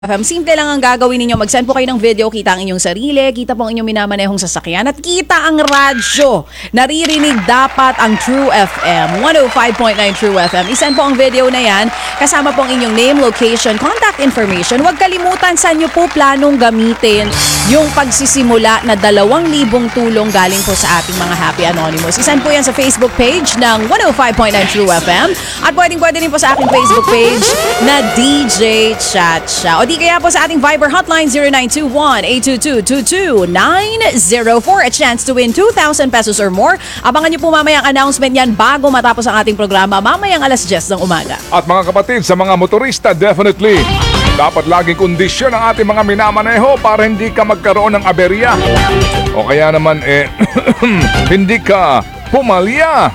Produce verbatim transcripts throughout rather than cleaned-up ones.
F M. Simple lang ang gagawin ninyo. Mag-send po kayo ng video, kita ang inyong sarili, kita po ang inyong minamanehong sasakyan, at kita ang radyo. Naririnig dapat ang True F M. one oh five point nine True F M. I-send po ang video na yan, kasama po ang inyong name, location, contact information. Huwag kalimutan saan nyo po planong gamitin yung pagsisimula na dalawang libong tulong galing po sa ating mga Happy Anonymous. I-send po yan sa Facebook page ng one oh five point nine True F M. At pwedeng pwede rin po sa aking Facebook page na D J Chacha. O di kaya po sa ating Viber hotline zero nine two one, eight two two, two two nine zero four. A chance to win two thousand pesos or more. Abangan niyo po mamaya ang announcement yan bago matapos ang ating programa mamayang alas diyes ng umaga. At mga kapatid, sa mga motorista, definitely dapat laging kondisyon ang ating mga minamaneho para hindi ka magkaroon ng aberya. O kaya naman eh, hindi ka pumalya.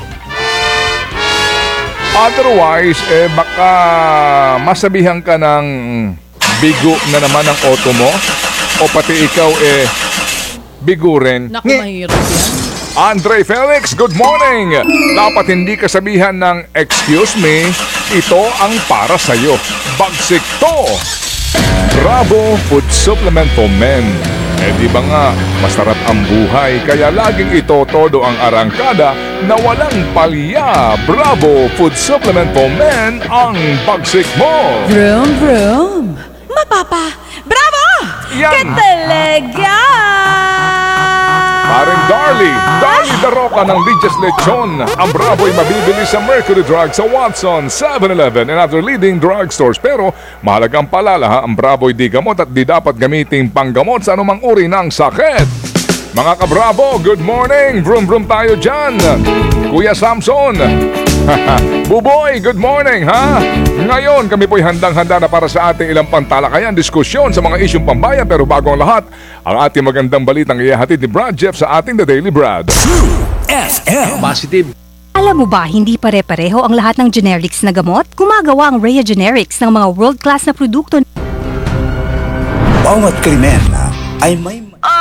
Otherwise, eh baka masabihan ka ng bigo na naman ang auto mo o pati ikaw eh bigo rin. Naku, mahirap yan. Andre Felix, good morning! Dapat hindi ka sabihan ng excuse me, ito ang para sa'yo. Bagsik to! Bravo Food Supplement for Men. Eh di ba nga, masarap ang buhay, kaya laging ito todo ang arangkada na walang palya. Bravo Food Supplement for Men ang bagsik mo! Vroom, vroom. Mapapa, bravo! Yan! Ka talaga! Paring Darly, Darly Daroca ng Lidias Lechon. Ang Bravo'y mabibili sa Mercury Drug sa Watson, seven eleven and other leading drugstores. Pero mahalagang paalala ha, ang Bravo'y di gamot at di dapat gamitin panggamot sa anumang uri ng sakit. Mga ka-Bravo, good morning! Vroom vroom tayo dyan! Kuya Samson! Buboy, good morning ha! Ngayon kami po'y handang-handa na para sa ating ilang pantalakayan, diskusyon sa mga isyong pambayan. Pero bago ang lahat, ang ating magandang balitang ihahatid ni Brad Jeff sa ating The Daily Brad. True F M. Positive. Alam mo ba, hindi pare-pareho ang lahat ng generics na gamot? Gumagawa ang Rhea Generics ng mga world-class na produkto. Bawat krimen ay may...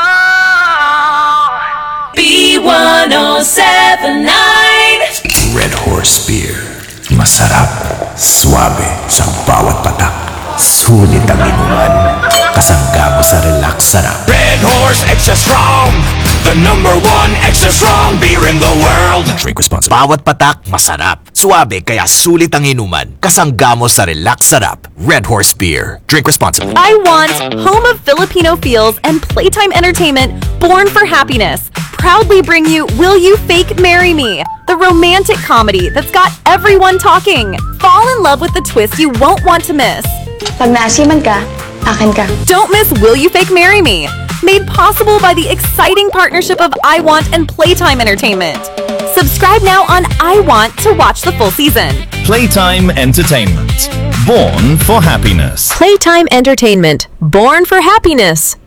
B one oh seven nine Red Horse Beer. Masarap, suabe sa bawat patak. Sulit ang inuman. Kasangga mo sa relax sarap. Red Horse Extra Strong, the number one extra strong beer in the world. Drink responsibly. Bawat patak, masarap. Suabe kaya sulit ang inuman. Kasangga mo sa relax sarap. Red Horse Beer. Drink responsibly. I Want, home of Filipino feels and playtime entertainment, born for happiness, proudly bring you Will You Fake Marry Me? The romantic comedy that's got everyone talking. Fall in love with the twist you won't want to miss. Pag naasiman ka, akin ka. Don't miss Will You Fake Marry Me? Made possible by the exciting partnership of I Want and Playtime Entertainment. Subscribe now on I Want to watch the full season. Playtime Entertainment. Born for happiness. Playtime Entertainment. Born for happiness.